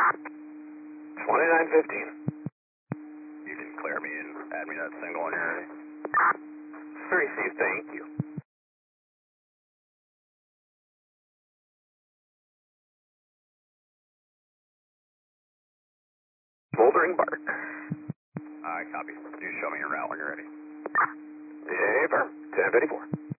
2915. You can clear me and add me that single when you're ready. Received, thank you. Smoldering bark. Alright, copy. You show me your route when you're ready. Yeah, 1054.